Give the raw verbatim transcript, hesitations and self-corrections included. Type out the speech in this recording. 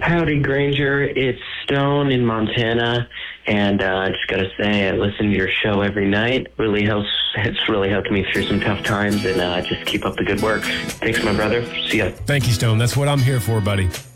Howdy, Granger. It's Stone in Montana, and uh, I just got to say, I listen to your show every night. Really helps. It's really helped me through some tough times, and uh, just keep up the good work. Thanks, my brother. See ya. Thank you, Stone. That's what I'm here for, buddy.